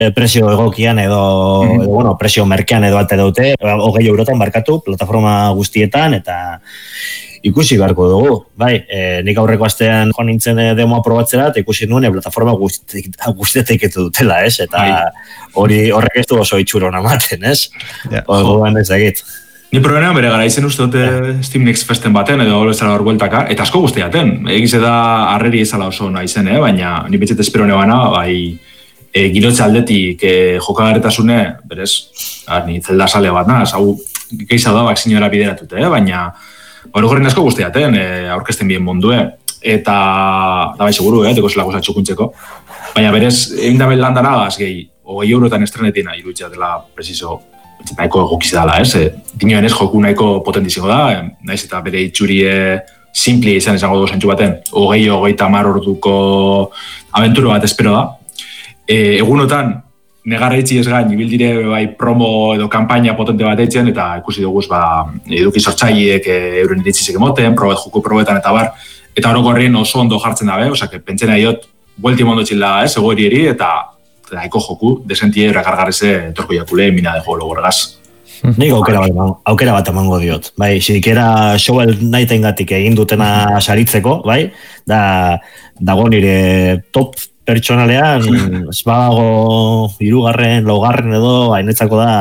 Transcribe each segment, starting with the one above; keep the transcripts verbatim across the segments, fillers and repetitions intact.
presio egokian edo, mm-hmm. edo bueno, presio merkean edo alte dute, hogei eurotan markatu, plataforma guztietan, eta ikusi beharko dugu, bai, e, nik aurreko astean joan nintzen demoa probatzera, eta ikusi nuen e, plataforma guztietek etu dutela, ez? Eta hori horrek ez du oso itxura hona maten, ez? Yeah. Orduan ez egit. Ni probenean bere gara izen uste dute yeah. Steam Next Festen baten, edo hori zara hor bueltaka, eta asko guztiaten. Egiz da arreri ezala oso nahi zen, eh? Baina ni betxet espero nebana, bai, e, girotze aldetik e, jokagarretasune, berez, ar, ni zelda sale bat naz, hau geiza da bakzinora bideratute, eh? Baina hori gorren asko guztiaten, e, aurkezten bien mundue, eta da bai seguru, eh? Teko zelako zatxukuntzeko. Baina berez, egin da ben landara agaz gehi, hogei eurotan estrenetina irutzea dela preciso nahiko egokiz dala, ez? E, Dinioen ez joku nahiko potentiziko da, e, naiz eta bere itxurie simpli izan izango du zentzu baten, hogei, hogei tamar orduko aventuro bat espero da. E, egunotan, negarra itxi ez gain, ibildire bai promo edo kampaina potente bat eitzen, eta ikusi duguz ba, eduki sortzaileek e, euren iritzizek emoten, probet joku probetan eta bar, eta orokorrien oso ondo jartzen dabe, osea, pentsena diot, buelti mondo txilda, ez, egoerieri, eta daiko joku, desentie erakargarreze torko jakule mina de juego logorgaz. Nik aukera bat, aukera bat emango diot. Bai, sidikera Shovel Knightengatik egin dutena saritzeko, bai, da dago nire top pertsonalean, ez badago hirugarren, laugarren edo, hainetzako da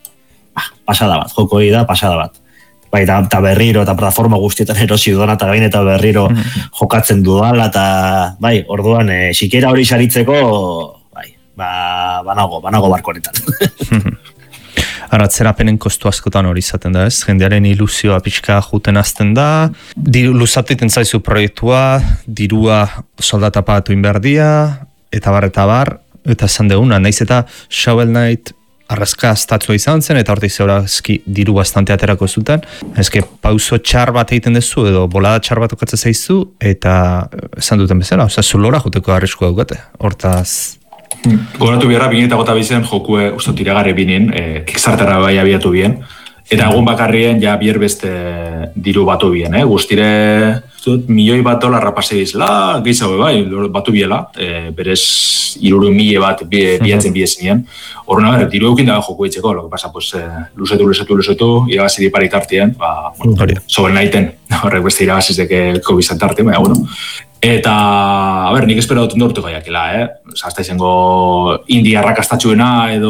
bah, pasada bat, joko da pasada bat. Bai, eta berriro, eta plataforma guztietan erosi dudana, eta gain eta berriro jokatzen dudala, eta bai, orduan, e, sikera hori saritzeko, bai, ba, banago, banago barko honetan. Aratzerapenen kostu askotan hori izaten da, ez? Jendearen ilusioa pixka juten azten da, diru luzatiten zaizu proiektua, dirua soldata pagatu inberdia, eta bar, eta bar, eta esan deguna, naiz eta Shovel Knight arrazka estatua izan zen, eta hortik zeurazki diru bastante aterako zuten. Ezke, pauso txar bat egiten dezu, edo bolada txar bat okatzen zaizu, eta esan duten bezala, oza, zulora juteko arriskua daukate. Hortaz... Goratu biharra, bine eta gota bizen jokue usto tiragare binen, e, Kickstarterra bai abiatu bien, eta egun bakarrien ja bier beste diru batu bien, eh? Guztire, zut, milioi bat dolarra paseiz, la, gehizago bai, batu biela, e, berez iruru mile bat biatzen biezinen. Horrena gara, diru eukin dago joku etxeko, lo que pasa, pues, eh, luzetu, luzetu, luzetu, irabaziri parik tartien, ba, bueno, sobre naiten, horrek beste irabazizek kobizan tartien, baina, bueno. Eta, a ber, nik espero dut ondortu gaiakela, eh? Zazta izango India rakastatxuena edo,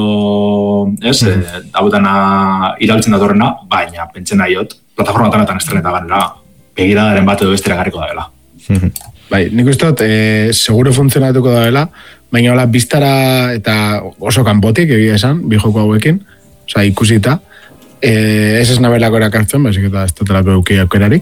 ez, mm. e, abutana iraltzen datorrena, baina pentsen nahiot, plataforma tanatan estreneta ganera, begiradaren bat edo bestera garriko da dela. Mm-hmm. Bai, nik uste dut, e, seguro funtzionatuko da dela, baina hola, biztara eta oso kanpotik egia esan, bi joko hauekin, oza, ikusita, Eh, ez ez nabelako erakartzen, baizik eta ez dut euki aukerarik.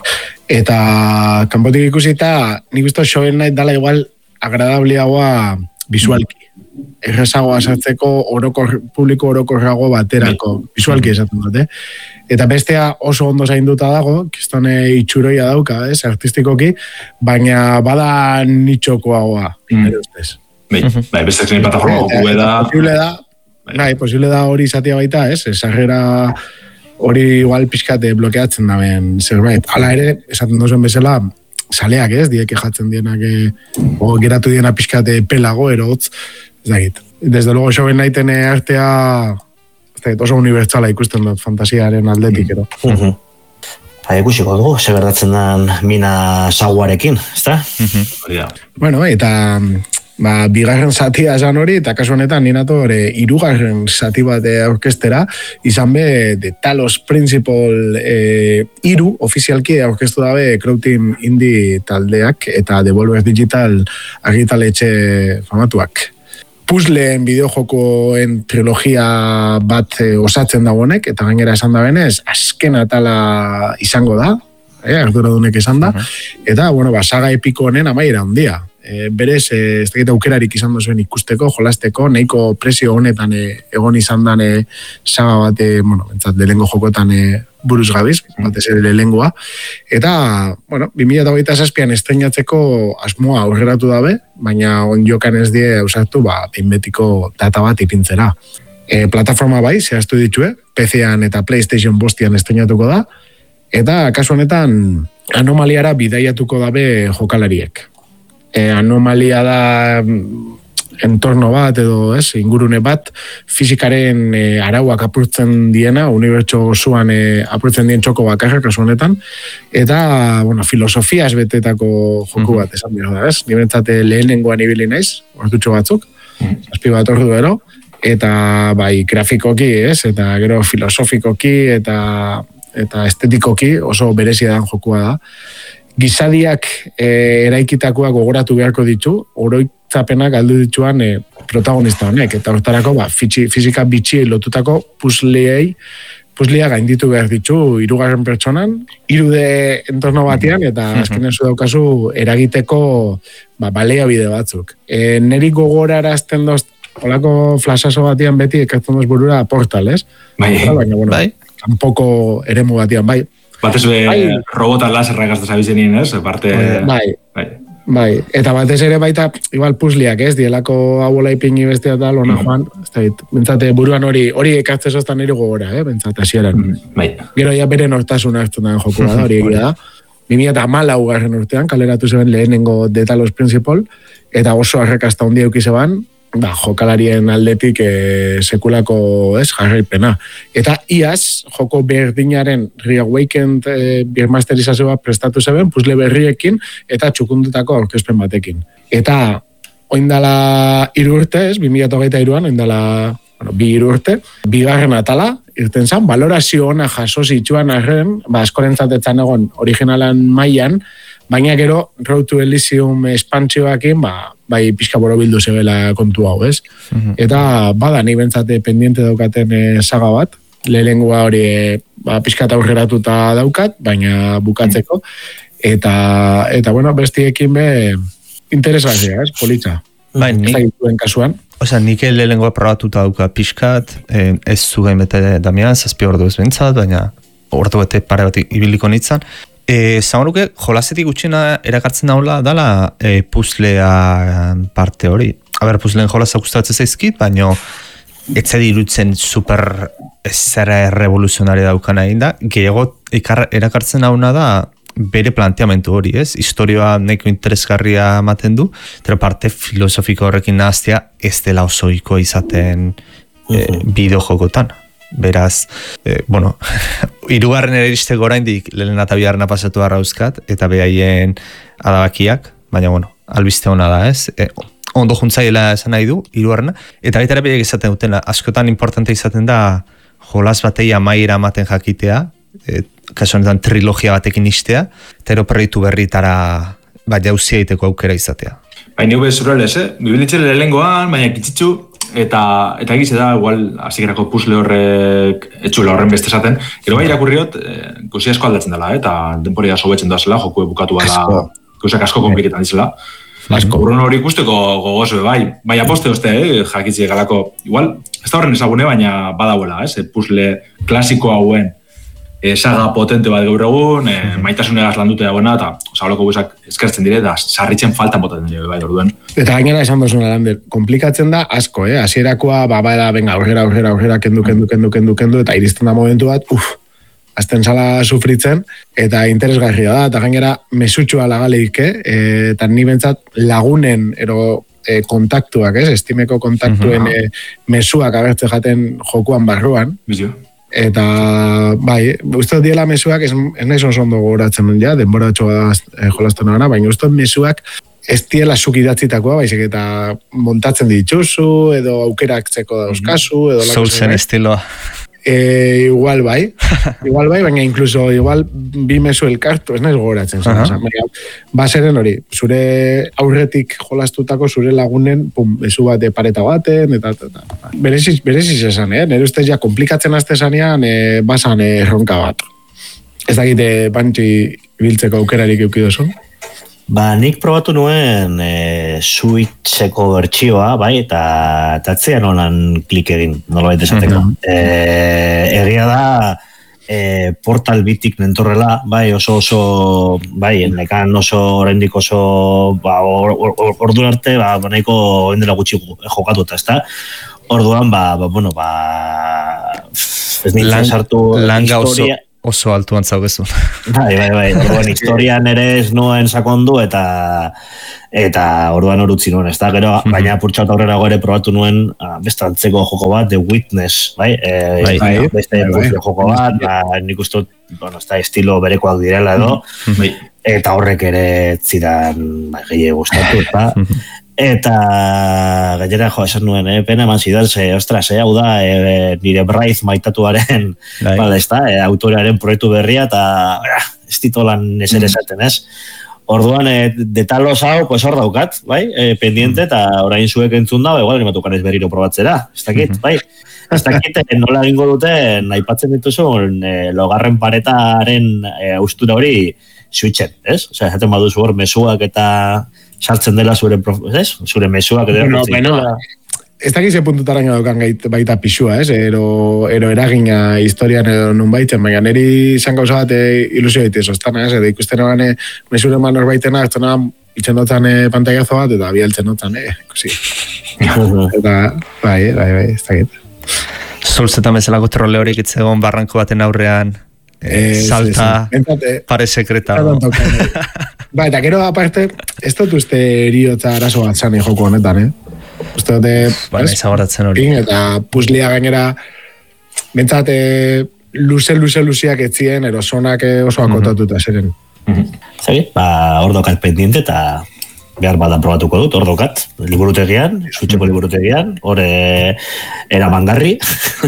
Eta kanpotik ikusita, nik uste Shovel Knight dala igual agradabliagoa visualki. Errezagoa sartzeko orokor, publiko orokorrago baterako, visualki esaten dut, eh? Eta bestea oso ondo zainduta dago, kistone itxuroia dauka, ez, artistikoki, baina bada nitxokoagoa, mm. ere ustez. Bai, bai, beste zen plataforma goku da. Posible da, bai, posible da hori izatea baita, ez, esagera hori igual pixkate blokeatzen daben zerbait. Hala ere, esaten duzuen bezala, saleak ez, dieke jatzen dienak, o geratu diena pixkate pelago, erotz, ez dakit. Desde luego Shovel Knighten artea, ez dakit, oso unibertsala ikusten dut fantasiaren aldetik, ero. Uh-huh. Ba, ikusiko dugu, ze gertatzen den mina saguarekin, ez da? Uh-huh. Bueno, eta... Ba, bigarren zatia esan hori, eta kasu honetan ninato hori irugarren zati bat orkestera, izan be, de Talos Principal e, iru, ofizialki orkestu dabe Crow Team Indie taldeak, eta Devolver Digital argitaletxe famatuak. Puzzleen bideojokoen trilogia bat e, osatzen dagoenek, eta gainera esan da benez, azken atala izango da, eh, arduradunek esan da, uh-huh. Eta, bueno, ba, saga epiko honen amaiera handia. E, berez, e, ez dakit aukerarik izan duzuen ikusteko, jolasteko, nahiko presio honetan e, egon izan dan e, saga bat, e, bueno, entzat, lehengo jokotan e, buruz gabiz, batez ere lehengoa. Eta, bueno, bi mila hogeita zazpian estreinatzeko asmoa aurreratu dabe, baina on jokan ez die ausartu, ba, pinbetiko data bat ipintzera. E, plataforma bai, zehaztu ditue, P C-an eta PlayStation bostian estreinatuko da, eta kasu honetan anomaliara bidaiatuko dabe jokalariek. E, anomalia da entorno bat edo ez, ingurune bat fizikaren e, arauak apurtzen diena, unibertso osoan e, apurtzen dien txoko bakarra kasu honetan, eta bueno, filosofiaz betetako joku bat esan behar da, ez? Ni bentsate lehenengoan ibili naiz, ordutxo batzuk, zazpi bat ordu ero, eta bai grafikoki, ez? Eta gero filosofikoki eta eta estetikoki oso berezia den jokua da. Gizadiak e, eraikitakoa gogoratu beharko ditu, oroitzapenak galdu dituan e, protagonista honek, eta hortarako ba, fitxi, fizika bitxiei lotutako puzleei, puzlea gainditu behar ditu hirugarren pertsonan, hirude entorno batean, eta azkenen zu daukazu eragiteko ba, baliabide batzuk. E, neri gogorarazten doz, holako flashazo batean beti ekartzen doz burura Portal, ez? Bai, baina, bueno, bai. Kanpoko eremu batean, bai. Batez be, bai. Robota laserrak gazta zabizenien, ez? Parte... Bai, bai. Bai, eta batez ere baita, igual puzliak, ez? Dielako hauola ipingi bestia eta lona joan, ez da, bentsate buruan hori, hori ekartze zoztan nire gogora, eh? Bentsate hasieran. Bai. Gero ja bere nortasuna hartu da jokua da, hori egia da. bi mila hamalau garren urtean, kaleratu zeben lehenengo de Talos Principle, eta oso arrakasta handia euki zeban, ba, jokalarien aldetik e, sekulako ez, jarraipena. Eta iaz, joko berdinaren Reawakened e, birmasterizazioa prestatu zeben, puzle berriekin eta txukundutako aurkezpen batekin. Eta oindala hiru urte, ez, bi mila hogeita hiruan, oindala bueno, bi hiru urte, bigarren atala, irten zan, balorazio ona jaso zituan arren, ba, askorentzat egon originalan mailan, baina gero Road to Elysium espantzioakin, ba, bai pixka borobildu zebela kontu hau, ez? Mm-hmm. Eta bada, ni bentsate pendiente daukaten e, saga bat, lehenengoa hori e, ba, pixka eta aurreratuta daukat, baina bukatzeko, eta, eta bueno, bestiekin be interesgarria, ez? Politza. Bai, nik... Ez kasuan. Osa, nik lehenengoa probatuta dauka pixkat, eh, ez zugain bete Damian, zazpi ordu ez bentsat, baina ordu bete pare bat ibiliko nitzan. E, Zamaruke, jolazetik gutxina erakartzen daula dala e, puzlea parte hori. Aber, puzleen jolazak gustatzen zaizkit, baina ez zedi irutzen super zera revoluzionari daukan egin da. Gehiago erakartzen dauna da bere planteamentu hori, ez? Historioa neko interesgarria ematen du, pero parte filosofiko horrekin nahaztea ez dela osoiko izaten e, bideo jokotan. Beraz, eh, bueno, hirugarren ere iristeko oraindik lehen eta bigarrena pasatu barra euskat, eta behaien adabakiak, baina, bueno, albiste hona da, ez? E, ondo juntzaiela esan nahi du, hirugarrena, eta baita ere behaiek izaten dutena, askotan importante izaten da jolas batei amaiera ematen jakitea, e, kasu honetan trilogia batekin istea, eta ero proiektu berritara ba, jauzia iteko aukera izatea. Baina hube zurrelez, eh? Bibilitzele lehengoan, baina kitzitzu, eta eta egize da, igual, hasikerako puzle horrek etxula horren beste esaten, gero bai irakurriot, eh, gauzi asko aldatzen dela, eh? Eta denpori da sobetzen da joku bukatu bala, gauzak asko kompliketan dizela. Asko. Urrun hori ikusteko gogoz, bai, bai aposte oste, eh? Jakitzi galako, igual, ez da horren ezagune, baina badauela, eh? Puzle klasiko hauen, E, saga potente bat gaur egun, e, maitasunegaz landute dagoena, eta zabaloko guzak eskertzen dire, da sarritzen faltan botaten dire, bai, orduen. Eta gainera esan dozuna, Lander, komplikatzen da asko, eh? Hasierakoa, ba, ba, venga, aurrera, aurrera, aurrera, kendu, kendu, kendu, kendu, kendu, eta iristen da momentu bat, uf, azten sala sufritzen, eta interesgarria da, eta gainera mesutxua lagaleik, eh? Eta ni bentsat lagunen, ero, e, kontaktuak, ez? Estimeko kontaktuen uh-huh. e, mesuak agertze jaten jokuan barruan. Bizio. Eta, bai, uste diela mesuak, ez, ez nahi ondo gogoratzen ja, denbora txoa e, jolazten gana, baina uste mesuak ez diela zuk idatzitakoa, baizik eta montatzen dituzu, edo aukerak zeko dauzkazu, edo... Soulsen estiloa. E, igual bai, igual bai, baina incluso igual bi mesu elkartu, ez nahiz gogoratzen. Uh-huh. Baseren hori, zure aurretik jolastutako zure lagunen, pum, mesu bat pareta baten, eta, eta, eta. Bereziz, bereziz esan, eh? Nere ustez ja komplikatzen azte zanean, e, basan e, erronka bat. Ez dakite bantxi biltzeko aukerarik eukidozu? Ba, nik probatu nuen e, Switcheko bertsioa, bai, eta tatzean honan klik egin, nola baita esateko. Uh-huh. E, egia da, e, Portal bitik nentorrela, bai, oso oso, bai, nekan oso oraindik oso, ba, ordu or, or, arte, ba, nahiko endela gutxi jokatu eta, ezta? Orduan, ba, ba, bueno, ba, ez nintzen sartu langa oso, oso altuan zaudezu. Bai, bai, bai. Orduan, historian ere ez nuen sakondu eta eta orduan orutzi nuen, ez da, gero, baina purtsaut aurrera ere probatu nuen beste antzeko joko bat, The Witness, bai? E, bai, bai, beste bai, bai. joko bat, ba, nik uste, bueno, ez da, estilo berekoak direla edo, Bai. eta horrek ere zidan bai, gehi gustatu, eta eta gainera jo, esan nuen, eh, pena eman zidan, ze, ostras, eh, hau da, eh, nire Braiz maitatuaren, Bai. bale, ez da, eh, autorearen proiektu berria, eta ah, ez ditolan eser esaten, ez? Orduan, eh, detalos hau, pues hor daukat, bai, eh, pendiente, eta orain zuek entzun da, igual animatukan ez berriro probatzera, ez dakit, bai? Ez dakit, eh, nola egingo duten, aipatzen dituzun, eh, logarren paretaren eh, austura hori switchen, ez? Osea, esaten baduzu hor, mesuak eta sartzen dela zure, prof, ez? Zure mesuak edo. Bueno, bueno, ez dakiz ze puntutaraino daukan gait, baita pixua, ez? Ero, ero eragina historian edo nun baitzen, baina niri izan gauza bat eh, ilusio daite sostana, ez? Edo ikusten eban mesure man norbaitena, ez tona itzen dutzen eh, pantaiazo bat, eta bialtzen dutzen, eh? Ikusi. Eta, bai, bai, bai, ez dakit. Zulzetan bezalako trole horik itzegon barranko baten aurrean, eh, salta, sí, sí. Entate, pare sekreta. Ba, eta gero aparte, ez dut uste eriotza arazo bat zane joko honetan, eh? Uste dute, Ba, nahi zagoratzen hori. eta puzlia gainera, bentsat, luze, luze, luziak etzien, erosonak oso akotatuta zeren. Zagi, ba, hor dokat pendiente eta behar badan probatuko dut, hor dokat, liburutegian, zutxeko liburutegian, hor e, eramangarri,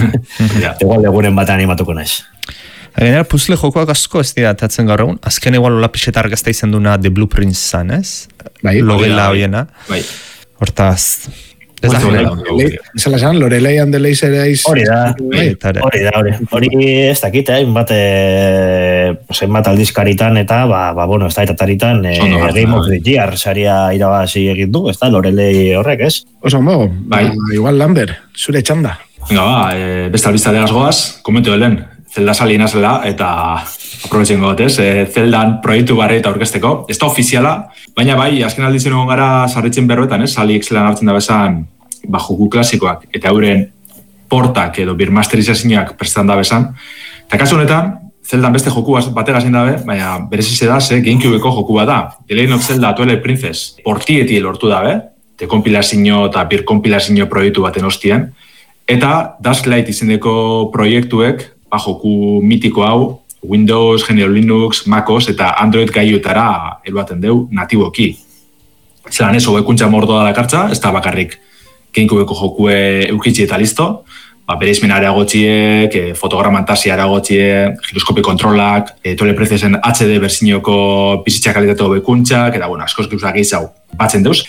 igual egunen bat animatuko naiz. Gainera, puzle jokoak asko ez dira atatzen gaur egun, azken igual hola pixeta argazta izan duna The Blueprint zan, ez? Bai, Logela hoiena. Bai. Hortaz, ez da Zela zan, Lorelei and the Laser Eyes. Hori da, Bai. hori da, hori. Hori ez dakit, eh, bat, eh, zenbat aldizkaritan eta, ba, ba bueno, ez da, etataritan, eh, Ondo jartzen, Game of bai. the Year saria irabazi egin du, ez da, Lorelei horrek, ez? Oso ondo, Bai. ba, igual Lambert, zure txanda. Venga, ba, e, beste albiztadeaz goaz, komentu helen, Zelda salina zela, eta aprobetzen gotez, e, Zeldan proiektu barri eta orkesteko, ez da ofiziala, baina bai, azken aldizen egon gara sarritzen berroetan, ez, saliek zelan hartzen da bezan, ba, joku klasikoak, eta euren portak edo birmasterizazioak prestan da bezan, eta kasu honetan, Zeldan beste joku batera zein dabe, baina berezize da, ze, GameCubeko joku bat da, The Legend of Zelda Twilight Princess, portieti lortu dabe, te kompilazio eta birkompilazio proiektu baten ostien, eta Dustlight izeneko proiektuek, ba, joku mitiko hau, Windows, G N U Linux, MacOS eta Android gaiutara eruaten deu natiboki. Zelan ez, hobekuntza mordoa dakartza, ez da bakarrik GameCubeko jokue eukitzi eta listo, ba, bereizmen areagotxiek, e, fotogramantasia areagotxiek, giroskopi kontrolak, e, Twilight Princessen H D berzinoko bizitza kalitate hobekuntzak, eta bueno, askoz gauzak gehiago batzen deuz.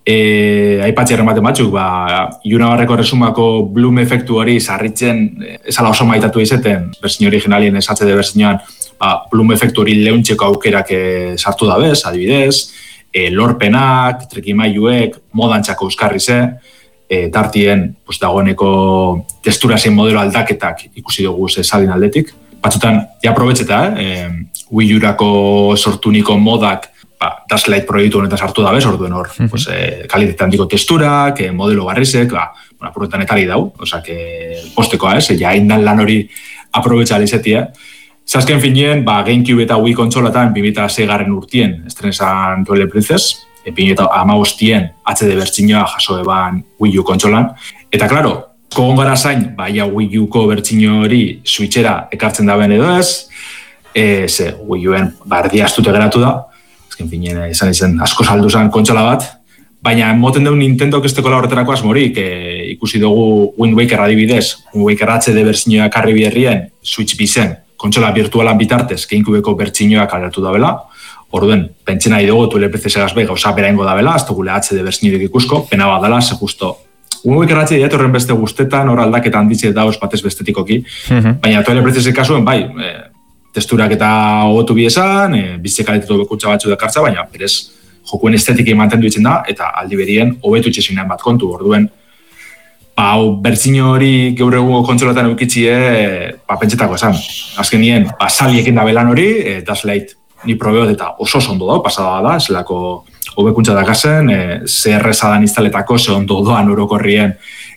E, aipatzi errematen batzuk, ba, Iuna Barreko resumako bloom efektu hori sarritzen, esala oso maitatu izeten, berzin originalien ez H D berzinoan, ba, bloom efektu hori lehuntzeko aukerak e, sartu da bez, adibidez, e, lorpenak, trekimailuek, modantxako euskarri ze, e, tartien pues, dagoeneko testura zein modelo aldaketak ikusi dugu ze salin aldetik. Batzutan, ja aprobetxeta, eh? e, Wii U-rako sortuniko modak ba, Dustlight proiektu honetan sartu da bez, orduen hor, uh-huh. pues, eh, kalitate handiko testurak, eh, modelo barrizek, ba, bueno, apuretan etari dau, oza, que postekoa ez, ja indan lan hori aprobetxa alizetia. Zazken finien, ba, GameCube eta Wii kontsolatan bi mila sei garren urtien estrenesan Twilight Princess, e, bi mila hamabostien H D bertsinoa jaso eban Wii U kontsolan, eta klaro, kogon gara zain, ba, ja Wii U-ko bertsino hori switchera ekartzen da ben edo ez, e, ze Wii U-en bardia astute geratu da, ezken finien, izan izan, asko saldu zen kontsola bat, baina moten duen Nintendo kestekola horretarako asmorik, e, ikusi dugu Wind Waker adibidez, Wind Waker H D bertsinoa karri biherrien, Switch bizen, kontsola virtualan bitartez, GameCubeko bertsinoak alertu da bela, orduen, pentsen nahi dugu, Twilight Princess egazbe gauza beraingo da bela, ez dugule H D bertsinorik ikusko, pena bat dela, ze justo, Wind Waker H D diatorren beste guztetan, hor aldaketa handitze dauz batez bestetikoki, uh-huh. baina Twilight Princess kasuen, bai, e, testurak eta hobetu biesan, e, bizitze kalitetu bekutsa batzu dakartza, baina berez jokuen estetikei mantendu itzen da, eta aldi berien hobetu itxesinan bat kontu, orduen, ba, hau bertzino hori gaur egungo kontsolatan eukitzie, ba, pentsetako esan. Azken nien, ba, saliekin da belan hori, e, Dustlight ni probeot eta oso ondo da, pasada da, eselako hobekuntza dakazen, e, ze errezadan instaletako, ze ondo doan orokorrien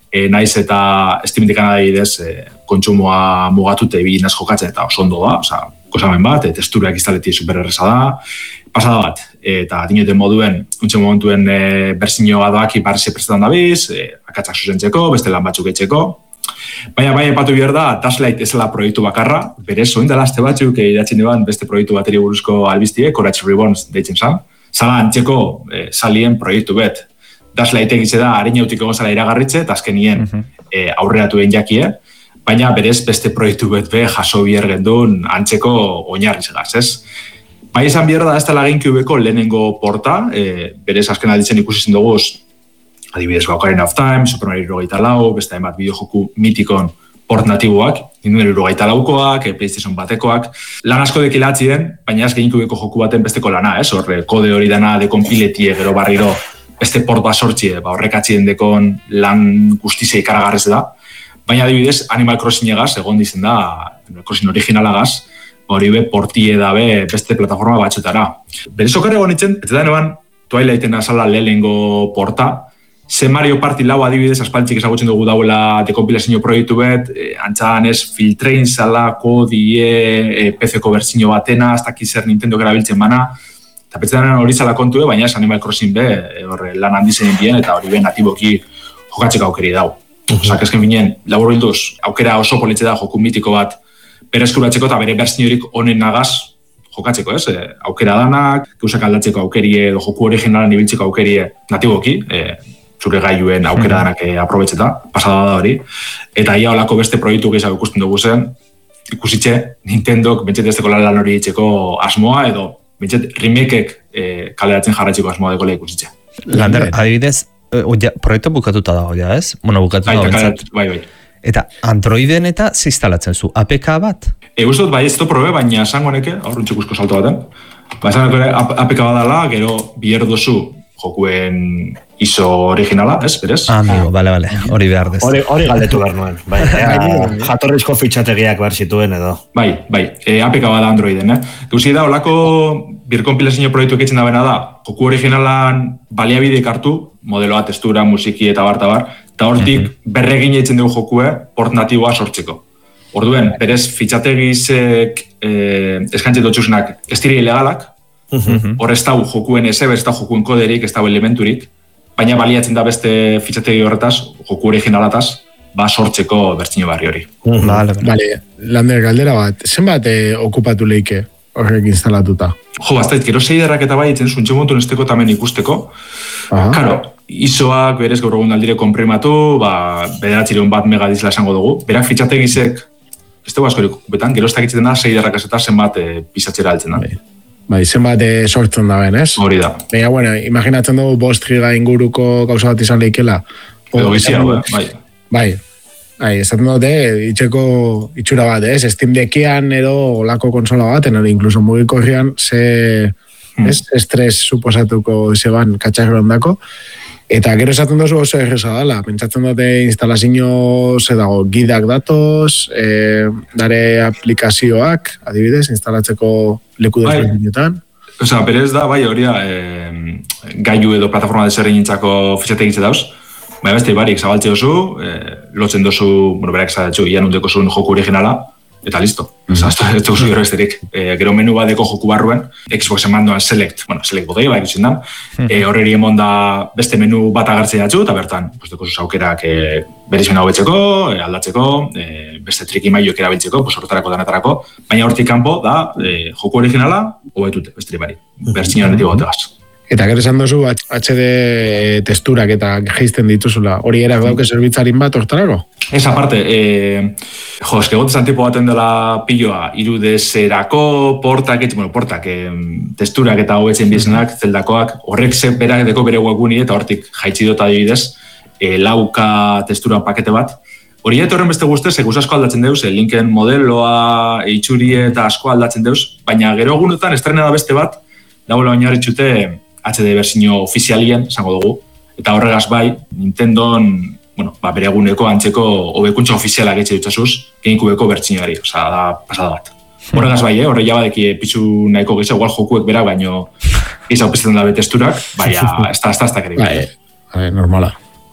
e, naiz eta estimendik adibidez e, kontsumoa mugatute bilinaz jokatzen eta oso ondo da, oza, gozamen bat, e, testurak iztaleti supererreza da, pasada bat, eta dinoten moduen, untxe momentuen e, berzinioa doaki parrize prestetan dabiz, e, akatzak zuzentzeko, beste lan batzuk etxeko, baina bai epatu behar da, Dashlight ez dela proiektu bakarra, berez, oin dela azte batzuk, e, idatzen duan beste proiektu bateri buruzko albiztie, Courage Reborns deitzen zan, zala antzeko e, salien proiektu bet. Dashlight egize da, harin jautik egon zala iragarritze, eta azkenien uh -huh. e, aurreratuen jakie, baina berez beste proiektu bet be jaso biher gendun antzeko oinarri zegaz, ez? Bai izan behar da, ez dela GameCubeko lehenengo porta, e, berez azken alditzen ikusi zindoguz, adibidez Ocarina of Time, Super Mario hirurogeita lau, beste hainbat bideojoku mitikon port natiboak, Nintendo hirurogeita laukoak, PlayStation batekoak, lan asko dekilatzien, baina ez GameCubeko joku baten besteko lana, ez? Horre, kode hori dana dekonpiletie gero barriro beste port bat sortzie, ba, horrek atzien dekon lan guztizia ikaragarrez da, baina adibidez Animal Crossing egaz, egon dizen da, Animal Crossing originalagaz, hori be portie dabe beste plataforma batxetara. Berezokare egon itzen, ez da neban Twilighten azala lehenengo porta, ze Mario Party lau adibidez aspaltzik ezagutzen dugu dauela dekompilazio proiektu bet, e, antzagan ez filtrein zala, kodie, e, P C-ko bertzino batena, hasta kizer Nintendo erabiltzen bana, eta petzetan hori zala kontue, baina ez Animal Crossing be, e, horre, lan handizen bien, eta hori be natiboki jokatzeko aukeri dau. Uh-huh. Osak, ezken binen, labur bilduz, aukera oso politze da joku mitiko bat bereskuratzeko eta bere berziniorik honen nagaz jokatzeko, ez? E, aukera danak, geusak aldatzeko aukerie, edo joku originalan ibiltzeko aukerie natiboki, e, zure gailuen aukera danak e, aprobetxeta, pasada da hori, eta ia olako beste proiektu gehiago ikusten dugu zen, ikusitxe, Nintendok bentsat ez deko lan hori itxeko asmoa, edo bentsat remakeek e, kaleratzen jarratzeko asmoa dekola ikusitxe. Lander, adibidez, oia, proiektu bukatuta dago, ja, ez? Bueno, bukatuta dago, bentsat. Bai, bai. Eta Androiden eta ziztalatzen zu, A P K bat? E, guztot, bai, ez to probe, baina esango neke, aurruntxikusko salto baten, ba, esango ere A P K badala, gero biher dozu jokuen I S O originala, ez, berez? Ah, amigo, bale, bale, hori behar dez. Hori, hori galdetu behar nuen, bai, ea, jatorrizko fitxategiak behar zituen edo. Bai, bai, e, A P K bada Androiden, eh? Gauzi da, olako birkonpilazio proiektu ekitzen da bena da, joku originalan baliabideek hartu, modeloa, testura, musiki eta bar, eta bar, eta hortik uh-huh. berregin eitzen dugu jokue port natiboa sortzeko. Orduen, berez, fitxategizek eh, eskantzen dutxusenak ez dira ilegalak, uh-huh. hor ez dau jokuen eze, ez dau jokuen koderik, ez dau elementurik, baina baliatzen da beste fitxategi horretaz, joku originalataz, ba sortzeko bertzino barri hori. Uh-huh. Vale, vale. Lander, galdera bat, zenbat eh, okupatu leike horrek instalatuta? Jo, baztait, gero seiderrak eta bai itzen zuntxe montun esteko tamen ikusteko. Uh-huh. Karo, I S Oak berez gaur egun aldire konprimatu, ba, bederatzireun bat megadizla esango dugu. Berak fitxategizek, ez dugu askorik okupetan, gero ez dakitzen da, seiderrak eta zenbat e, pisatzera altzen da. Bai, bai zenbat e, sortzen da ben, ez? Hori da. Baina, bueno, imaginatzen dugu bost giga inguruko gauza bat izan leikela. Edo bizia, bai. Bai, bai, ez dute, itxeko itxura bat, ez? Steam Deckian edo olako konsola bat, edo inkluso mugikorrian, ze hmm. ez, estres suposatuko zeban katxarro ondako. Eta gero esaten duzu oso erresa dela, pentsatzen dute instalazio ze dago, gidak datoz, e, dare aplikazioak, adibidez, instalatzeko leku desberdinetan. Osea, berez da, bai, hori da, e, gailu edo plataforma desberdinetzako fitxategitze dauz, baina beste barik zabaltze oso, e, lotzen dozu, bueno, berak zadatxu, ian undeko zuen joku originala, eta listo. Osa, ez dugu gero esterik. E, gero menu badeko joku barruen, Xboxen mandoan select, bueno, select bodei, bai ikusten dan, e, horreri emon da beste menu bat agertzea datzu, eta bertan, pues, deko zuz aukerak e, berizmen hau betzeko, e, aldatzeko, e, beste triki maioek erabiltzeko, pues, horretarako danetarako, baina hortik kanpo da, e, joku originala, hobetute, beste bari, bertzino netibo gotegaz. Eta gero esan duzu H D testurak eta geisten dituzula, hori erak dauke zerbitzarin bat hortarako? Ez aparte, eh, jo, eske gotezan tipo baten dela piloa, irudezerako portak, etxe, bueno, portak, eh, testurak eta hobetzen biznak, zeldakoak, horrek ze berak deko bere webguni eta hortik jaitsi dut adibidez, eh, lauka testura pakete bat. Hori eta horren beste guztez, eguz asko aldatzen deuz, eh, linken modeloa, itxurie eta asko aldatzen deuz, baina gero egunetan estrena da beste bat, dagoela oinarritxute H D versiño ofizialien, esango dugu, eta horregaz bai, Nintendon, bueno, ba, bere eguneko antzeko hobekuntza ofizialak etxe dutxasuz, GameCubeko bertzinioari, oza, da pasada bat. Horregaz bai, eh? Horre jabadeki pitzu nahiko gisa, igual jokuek berak, baino gisa opizetan dabe testurak, baina ez da, ez da, ez da kere. Bai, bai, normala.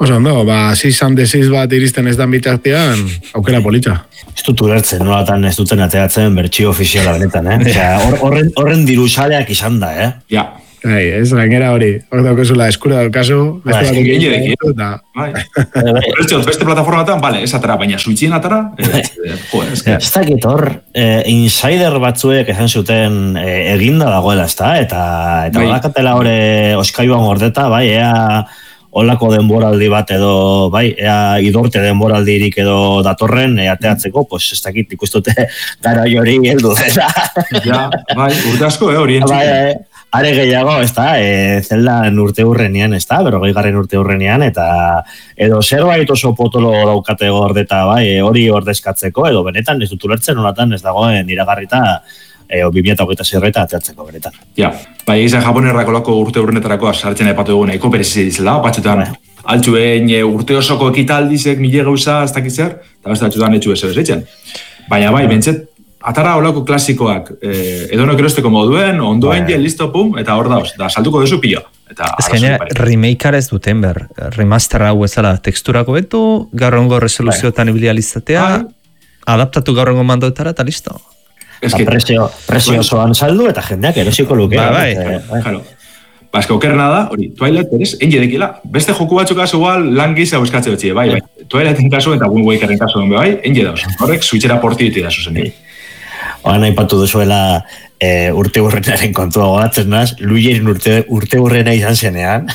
Oso, no, ba, zizan desiz bat iristen ez dan bitartean, aukera politxa. Ez dut ulertzen, nolatan ez duten ateatzen bertsio ofiziala benetan, eh? Osea, horren, horren dirusaleak izan da, eh? Ja. Bai, ez, gainera hori, hor daukezula eskura daukazu, beste bat egin, da. Beste plataformatan, bale, ez atara, baina suitzien atara, ez dakit hor, insider batzuek esan zuten eginda dagoela, ez da, eta badakatela hori oskaiuan gordeta, bai, ea olako denboraldi bat edo, bai, ea idorte denboraldirik edo datorren ateatzeko, pues ez dakit ikustute gara hori heldu dela. Ja, bai, urte asko, eh, hori entziko. Are gehiago, ez da, e, zeldan urte hurrenean, ez da, berrogei garren urte hurrenean, eta edo zerbait oso potolo daukate gordeta, bai, hori ordezkatzeko, edo benetan ez dut ulertzen, nolatan ez dagoen iragarrita, e, bi mila hogeita zerreta ateatzeko benetan. Ja, bai, izan japonerrako lako urte hurrenetarako sartzen epatu egun eko berezi dizela, batxutan, altxuen e, urte osoko ekitaldizek mile gauza ez dakitzer, eta beste batxutan etxu ez ebezetzen. Baina bai, bentzet, atara holako klasikoak, eh, edo nok erosteko moduen, ondoen jen, listo, pum, eta hor dauz, da saltuko dezu pilo. Ez gaina, remakear ez duten ber, remaster hau ezala, teksturako betu, gaur ongo resoluzioetan ibilializatea, adaptatu gaur ongo mandoetara, eta listo. Presio osoan saldu, eta jendeak erosiko luke. Ba, bai. Jalo. Ba, eska okerrena da, hori, Twilight, berez, egin jedekila. Beste joku batzuk kasu igual, lan giza buskatze dutxie, bai, bai. Twilighten kasu eta Wind Wakeren kasu den, bai, egin jedauz. Horrek, switchera porti ditu da zuzen. Oan nahi patu duzuela e, urte hurrenaren kontua gogatzen naz, Luieren urte, urte hurrena izan zenean.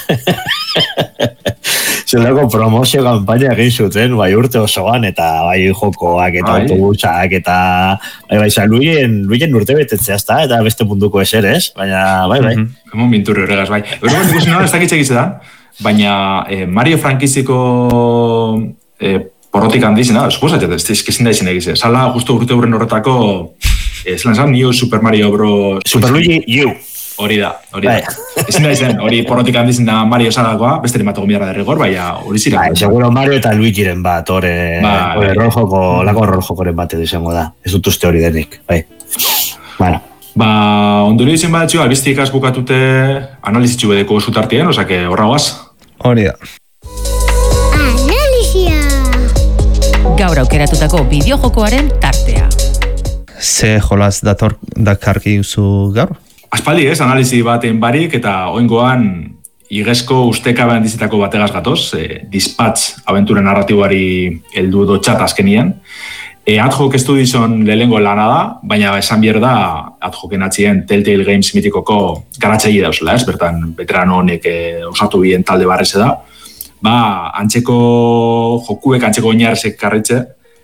Zelako promozio kampaina egin zuten, bai urte osoan, eta bai jokoak, eta bai. Autobusak, eta bai, bai, Luien, Luien urte betetzea, ezta, eta beste munduko eser, ez? Baina, bai, bai. Mm-hmm. Hemon binturri horregaz, bai. Horregan ikusi nada, ez dakitxe gizetan, baina eh, Mario frankiziko eh, porrotik handizena, eskuzatzen, ez ezkezin da izan egize. Sala, justo urte hurren horretako, ez lan zan, New Super Mario Bros. Super Luigi U. Hori da, hori da. Ezin da izan, hori porrotik handizen da Mario salakoa, beste limatuko miarra derrigor, baina hori zira. Bai, seguro Mario eta Luigiren bat, hori roljoko, lako roljokoren bat edo izango da. Ez dut uste hori denik, bai. Bueno. Ba, ondori izan bat txu, albizti ikaz bukatute analizitxu bedeko zutartien, osake horra guaz. Hori da. Gaur aukeratutako bideojokoaren tartea. Ze jolaz dator dakarki uzu gaur? Aspaldi ez, analizi baten barik eta oingoan igezko ustekabean dizitako bategaz gatoz, e, Dispatch abenturen narratiboari heldu dotxat azkenien. E, Ad-Hoc Studioson lehengo lana da, baina esan bier da Ad-Hocen atzien Telltale Games mitikoko garatzaile dauzela, ez? Bertan, veterano honek e, osatu bien talde barreze da. Ba, antzeko jokuek, antzeko oinarrezek karritze,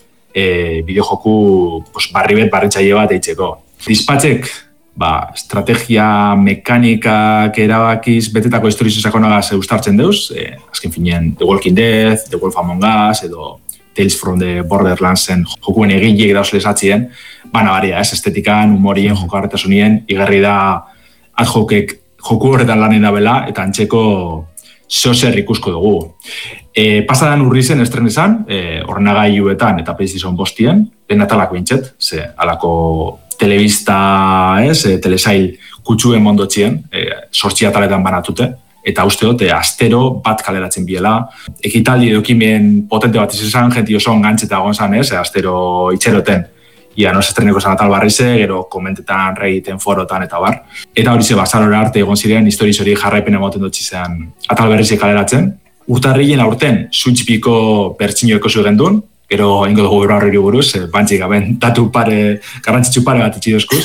e, bideojoku pues, barri bet barritzaile bat eitzeko. Dispatchek, ba, estrategia mekanikak erabakiz betetako historizo sakonagaz eustartzen deuz, e, azken finean The Walking Dead, The Wolf Among Us, edo Tales from the Borderlandsen jokuen egileek dauz lesatzien, bana baria, ez, estetikan, humorien, joko harretasunien, igarri da Ad-Hocek joku horretan lanen dabela, eta antzeko zozer ikusko dugu. E, pasadan urri zen estren esan, e, ornagailuetan eta PlayStation bostien, lehen atalako bintxet, ze alako telebista, ez, e, telesail kutsuen mondotxien, e, sortzi ataletan banatute, eta uste dut, e, astero bat kaleratzen biela. Ekitaldi edokimen potente bat izan, jenti oso ongantzeta gonzan, ez, e, astero itxeroten, ia nos estreneko zan atal barrize, gero komentetan, reiten, forotan, eta bar. Eta hori ze bazalora arte egon ziren, historiz hori jarraipen emoten dut zizan atal berrize kaleratzen. Urtarrien aurten, suitzpiko pertsinoeko zuen duen, gero ingo dugu berra horri buruz, bantzik gaben datu pare, garrantzitsu pare bat itxidozkuz.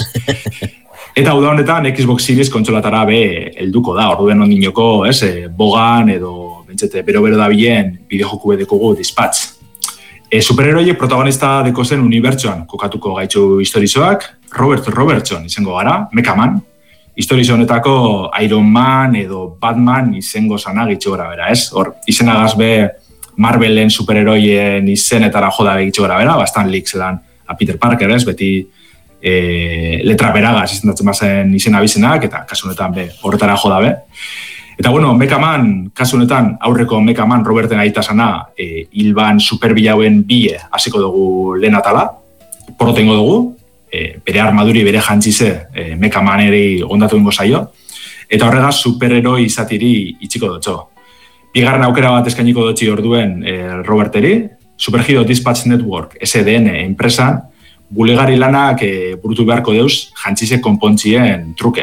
Eta uda honetan, Xbox Series kontsolatara be helduko da, orduen ondinoko, ez, bogan edo, bentsete, bero-bero da bilen, bideojoku bedekogu Dispatch. E, superheroiek protagonista deko zen unibertsoan kokatuko gaitxu historizoak, Robert Robertson izango gara, Mecha Man, historizo honetako Iron Man edo Batman izango zana gitxu gara bera, ez? Hor, izenagaz be Marvelen superheroien izenetara joda be gitxu gara bera, bastan lik zelan a Peter Parker, ez? Beti e, letra beragaz izendatzen bazen izen abizenak, eta kasu honetan be horretara joda be. Eta bueno, Mecha Man, kasu honetan, aurreko Mecha Man Roberten aitasana, e, hilban superbilauen bie hasiko dugu lehen atala, porotengo dugu, e, bere armaduri, bere jantzize, e, Mecha Man ere ondatu ingo zaio, eta horregaz superheroi izatiri itxiko dutxo. bigarren aukera bat eskainiko dutxi orduen e, Roberteri, Superhero Dispatch Network, S D N enpresan, bulegari lanak e, burutu beharko deuz jantzisek konpontzien truke.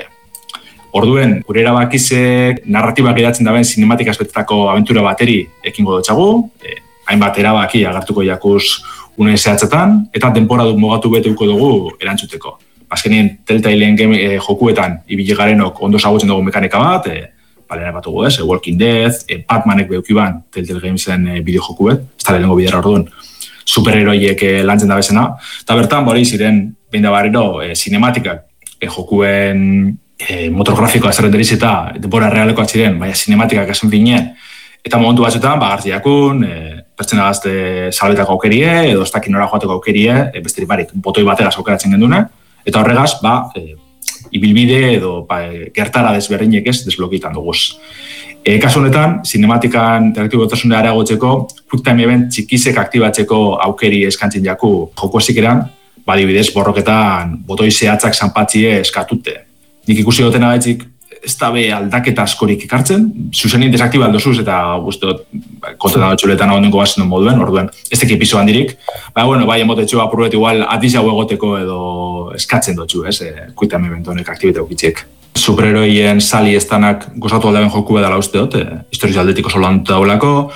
Orduen, gure erabakizek narratibak edatzen daben sinematik aspektetako abentura bateri ekingo dutxagu, e, hainbat erabaki agartuko jakuz une zehatzetan, eta denpora du mogatu beteuko dugu erantzuteko. Azkenien, Telltaileen game e, jokuetan ibili garenok ondo zagutzen dugu mekanika bat, e, balena bat dugu ez, e, Walking Dead, e, Batmanek beukiban Telltale Gamesen e, bideo jokuet, ez da lehenengo bidera orduan, superheroiek e, lantzen da bezena, eta bertan bori ziren, behin da barriro, e, sinematikak e, jokuen e, motorgrafikoa zerrenderiz eta denbora realekoak ziren, baina sinematikak esan finien, eta momentu batzuetan, ba, gartziakun, e, pertsena gazte salbetako aukerie, edo ez dakin nora joateko aukerie, e, besterik barik, botoi bategaz aukeratzen gendune, eta horregaz, ba, e, ibilbide edo ba, e, gertara desberdinek ez desblokitan duguz. E, kasu honetan, sinematikan interaktibotasuna areagotzeko, quick time event txikizek aktibatzeko aukeri eskantzin jaku joko ezikeran, ba, adibidez, borroketan botoi zehatzak zanpatzie eskatute. Nik ikusi dutena gaitzik, ez da be aldaketa askorik ikartzen, zuzenien desaktiba aldozuz eta guztot kontetan txuletan ondoko bazen moduen, orduen, ez teki epizoan dirik, ba, bueno, bai emotetxo apurbet igual atiz hau egoteko edo eskatzen dutxu, ez, e, kuitan eventonek aktibite aukitziek. Superheroien sali estanak gozatu aldaben joku edala uste dut, e, historiz aldetiko solantu daulako,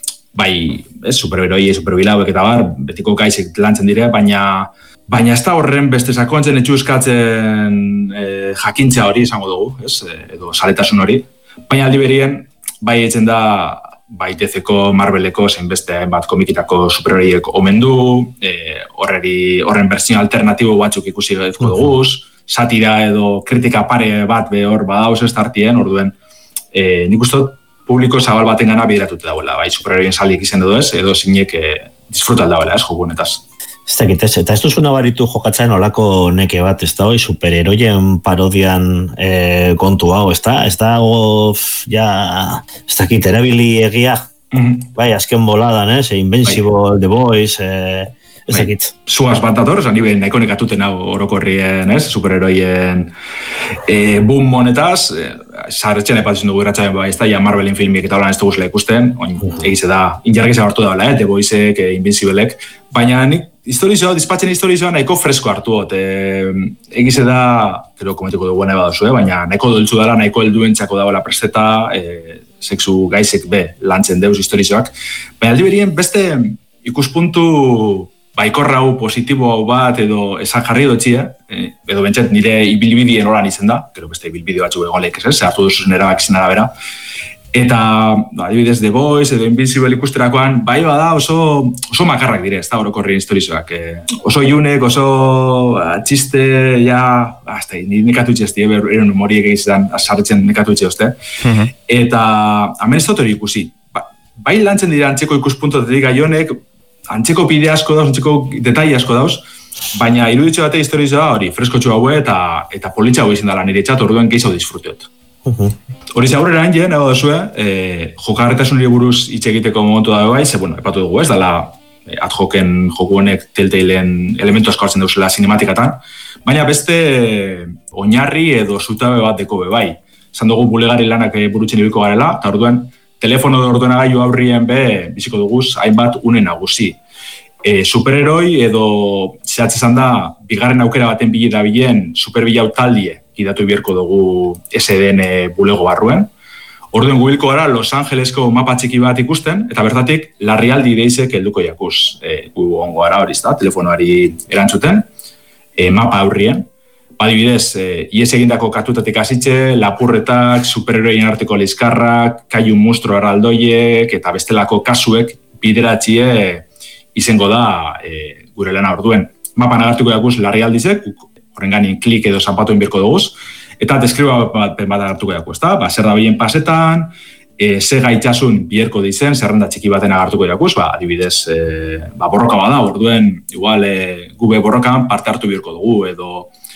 bai, ez, superheroi, superbilauek eta bar, betiko gaizek lantzen dire, baina Baina ez da horren beste sakontzen etxu eskatzen e, jakintza hori izango dugu, ez? Edo saletasun hori. Baina aldi berien, bai etzen da, bai D C-ko, Marveleko, zein beste bat komikitako superheroiek omen du, e, horreri, horren berzio alternatibo batzuk ikusi gaizko duguz, satira edo kritika pare bat behor badauz ez tartien, orduen, e, nik uste publiko zabal baten gana bideratute dauela, bai superheroien salik izen edo ez, edo zinek e, disfrutal dauela ez, jokunetaz. Ez dakit ez, eta ez duzuna baritu jokatzen olako neke bat, ez da hoi, superheroien parodian e, kontu hau, ez da? Ez da, o, ja, ez dakit, erabili egia, mm-hmm. bai, azken boladan, ez, e, Invincible, bai. The Boys, e, ez dakit. Bai. Zuaz bat dator, esan nire nahiko nekatuten hau orokorrien, ez, superheroien e, boom monetaz, e, sarretxen epatzen dugu irratxaien, bai, ez da, ja Marvelin filmiek eta holan ez duguzela ikusten, oin, mm-hmm. egize da, injargiza hartu daula, eh, The Boysek, e, Invinciblek, baina nik, historizoa, dispatzen historizoa nahiko fresko hartu hot. E, egize da, gero komentiko dugu nahi badozu, eh? Baina nahiko doltzu dela, nahiko helduentzako dagoela presteta, e, sexu gaizek be lantzen deuz historizoak. Baina aldi berien beste ikuspuntu baikorrau, positibo hau bat edo esan jarri dutxia, eh? edo bentsat nire ibilbidien horan izen da, gero beste ibilbide batzu egon lehik ez, ze hartu duzu erabak izan arabera. Eta, adibidez, The Boys edo Invincible ikusterakoan, bai bada oso, oso makarrak dire, ez da orokorrien historizoak. E, oso iunek, oso txiste, ja, hasta, nekatu itxezti, eren humoriek egizan, sartzen nekatu itxezte. Uh-huh. Eta, hemen ez dut hori ikusi. Ba, bai lantzen dira antzeko ikuspuntotetik gaionek, antzeko pide asko dauz, antzeko detai asko dauz, baina iruditxo bate historizoa hori, fresko haue eta, eta politxa hau izan dela nire txat, orduen gehiago disfruteot. Uh-huh. Hori zaurrera hain nago duzue, e, jokarretasunari buruz hitz egiteko momentu da bai, ze, bueno, epatu dugu ez, dala e, ad hocen joku honek Telltaleen elementu asko hartzen duzela sinematikatan, baina beste e, oinarri edo zutabe bat deko be bai. Zan dugu bulegari lanak e, burutzen ibiko garela, eta orduan, telefono da orduenagailu aurrien be, biziko duguz, hainbat une nagusi. E, superheroi edo zehatz izan da, bigarren aukera baten bile da bilen, superbilau taldie, idatu ibierko dugu S D N bulego barruen. Orduen gubilko gara Los Angelesko mapa txiki bat ikusten, eta bertatik larrialdi deizek helduko jakuz. E, gu ongo gara hori da, telefonoari erantzuten, e, mapa aurrien. Badibidez, e, ies egindako kartutatik hasitxe, lapurretak, superheroien arteko lizkarrak, kaiun mustro erraldoiek, eta bestelako kasuek bideratxie izango da e, gure lana orduen. Mapan agartuko jakuz larrialdizek, horren ganin klik edo zanpatu inbirko duguz, eta deskriba bat, bat agartuko dago, ezta? Ba, zer da bilen pasetan, e, ze gaitxasun bierko dizen, zerrenda txiki baten agartuko jakuz, ba, adibidez, e, ba, borroka bada, orduen, igual, e, gube borrokan parte hartu bierko dugu, edo